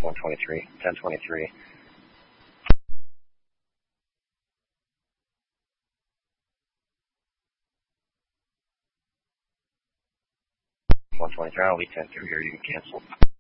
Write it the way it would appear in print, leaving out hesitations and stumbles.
123, 1023. 123, I'll be 10 through here, you can cancel.